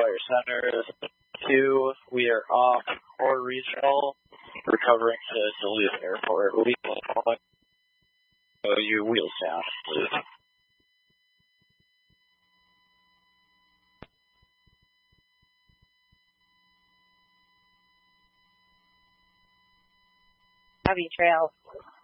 Fire Center 2. We are off Core Regional, recovering to Duluth Airport. You wheels down, please. Heavy trail.